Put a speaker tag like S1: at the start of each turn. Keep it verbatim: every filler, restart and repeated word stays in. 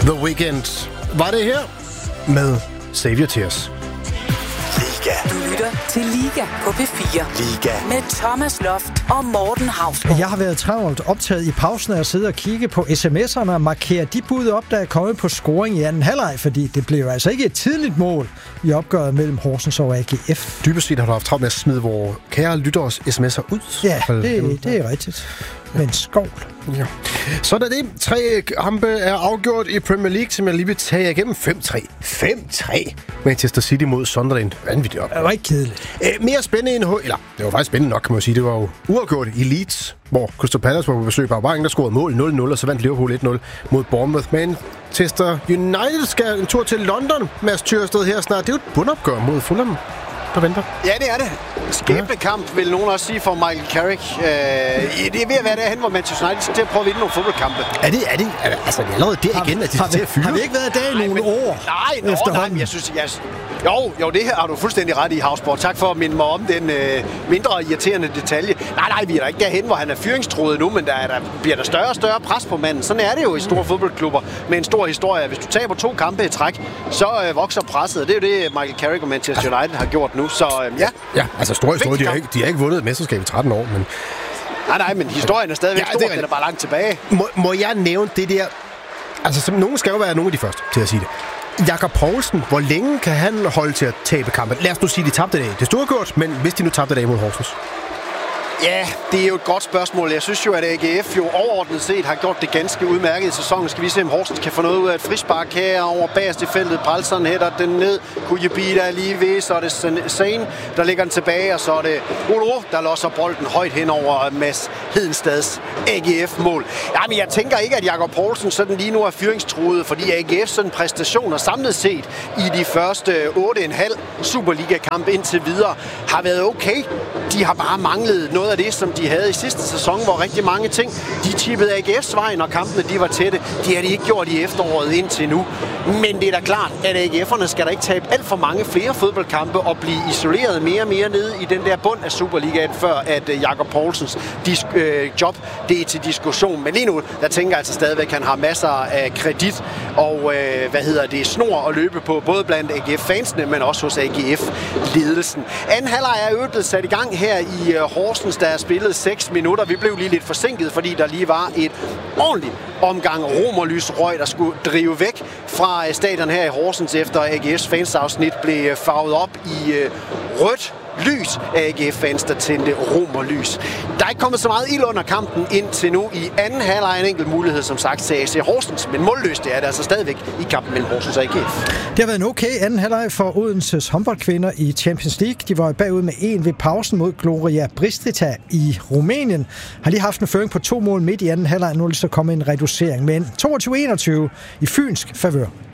S1: The Weeknd var det her med Save Your Tears.
S2: Liga.
S3: Du lytter til Liga på P fire.
S2: Liga.
S3: Med Thomas Loft og Morten Hausgaard.
S4: Jeg har været travlt optaget i pausen af at sidde og kigge på sms'erne og markere de bud op, der er kommet på scoring i anden halvleg, fordi det blev altså ikke et tidligt mål i opgøret mellem Horsens og A G F.
S1: Dybest set har du haft travlt med at smide vores kære lytteres sms'er ud.
S4: Ja, det, det er rigtigt. Men skål.
S1: Ja. Så er det. Tre kampe er afgjort i Premier League, som jeg lige vil tage igennem. fem tre. fem tre. Manchester City mod Sunderland. Vanvittigt op.
S4: Det var ikke kedeligt.
S1: Æ, mere spændende end... Eller, det var faktisk spændende nok, kan man sige. Det var jo uafgjort i Leeds, hvor Crystal Palace var på besøg på Aubank, der scorede mål nul nul, og så vandt Liverpool et nul mod Bournemouth. Manchester United skal en tur til London. Mads Thyrsted her snart. Det er jo et bundopgør mod Fulham, der venter.
S5: Ja, det er det. Skæbnekamp, vil nogen også sige, for Michael Carrick. Øh, det er ved at være derhen, hvor Manchester United skal til at prøve at vinde nogle fodboldkampe.
S1: Er det, er det, er det altså, det er allerede der igen, at de skal til at fyre?
S4: Har vi ikke været der i nogle
S5: men,
S4: år
S5: nej,
S4: efterhånden?
S5: Nej, men jeg synes, jeg, jo, jo, det her har du fuldstændig ret i, Hausgaard. Tak for at minde mig om den øh, mindre irriterende detalje. Nej, nej, vi er der ikke derhen, hvor han er fyringstruet nu, men der, er, der bliver der større og større pres på manden. Sådan er det jo i store fodboldklubber med en stor historie. Hvis du taber to kampe i træk, så øh, vokser presset. Det er jo det, Michael Carrick og Manchester United har gjort nu. Så øh, ja.
S1: Ja, altså stor historie. De har ikke, de har ikke vundet et mesterskab i tretten år, men...
S5: Nej, nej, men historien er stadigvæk
S1: ja,
S5: stor.
S1: Det er,
S5: den er bare langt tilbage.
S1: Må, må jeg nævne det der... Altså, som nogen skal jo være nogle af de første til at sige det. Jakob Poulsen, hvor længe kan han holde til at tabe kampen? Lad os nu sige, at de tabte i dag. Det stod godt, men hvis de nu tabte i dag mod Horsens?
S5: Ja, det er jo et godt spørgsmål. Jeg synes jo, at A G F jo overordnet set har gjort det ganske udmærket i sæsonen. Skal vi se, om Horsens kan få noget ud af et frispark her over bagerst i feltet. Palsson hætter den ned. Kujibida er lige ved. Så er det Sane, der lægger den tilbage. Og så er det Olo, der losser bolden højt hen over Mads Hedenstads A G F-mål. Jamen, jeg tænker ikke, at Jakob Poulsen sådan lige nu er fyringstruet, fordi A G F's sådan præstationer samlet set i de første otte komma fem Superliga-kampe indtil videre har været okay. De har bare manglet noget af det, som de havde i sidste sæson, hvor rigtig mange ting, de tippede A G F's vej, når kampene de var tætte. De har de ikke gjort i efteråret indtil nu. Men det er da klart, at A G F'erne skal da ikke tabe alt for mange flere fodboldkampe og blive isoleret mere og mere nede i den der bund af Superligaen, før at Jakob Poulsens disk- øh, job, det er til diskussion. Men lige nu, der tænker jeg altså stadigvæk, at han har masser af kredit og, øh, hvad hedder det, snor at løbe på, både blandt A G F-fansene, men også hos A G F-ledelsen. Anden halvleg er øvrigt blevet sat i gang her i øh, Horsens, der er spillet seks minutter. Vi blev lige lidt forsinket, fordi der lige var et ordentligt omgang romerlys røg, der skulle drive væk fra stadion her i Horsens, efter A G F's fansafsnit blev farvet op i øh, rødt lys af A G F-fans, der tændte romerlys. Der er ikke kommet så meget ild under kampen indtil nu. I anden halvleg en enkelt mulighed, som sagt, til A C Horsens, men målløst det er det altså stadigvæk i kampen mellem Horsens og A G F.
S4: Det har været en okay anden halvleg for Odenses håndboldkvinder i Champions League. De var bagud med en ved pausen mod Gloria Bistrița i Rumænien. Har lige haft en føring på to mål midt i anden halvleg, nu er det så kommet en reducering, men toogtyve enogtyve i fynsk favør.